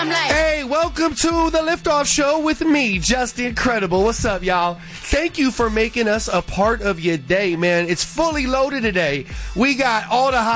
Hey, welcome to the Liftoff Show with me, Just Incredible. What's up, y'all? Thank you for making us a part of your day, man. It's fully loaded today. We got all the hot